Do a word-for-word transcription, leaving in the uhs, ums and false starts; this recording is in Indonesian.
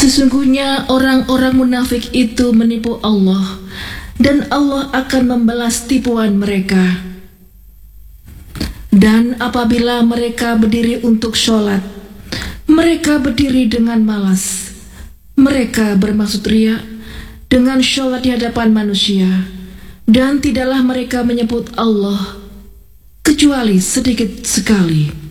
Sesungguhnya orang-orang munafik itu menipu Allah, dan Allah akan membalas tipuan mereka. Dan apabila mereka berdiri untuk sholat, mereka berdiri dengan malas. Mereka bermaksud riya dengan sholat di hadapan manusia, dan tidaklah mereka menyebut Allah kecuali sedikit sekali.